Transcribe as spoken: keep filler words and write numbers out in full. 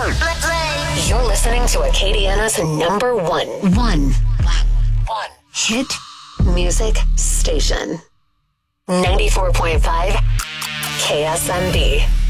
You're listening to Acadiana's number one, one, one hit music station. ninety-four point five K S M B.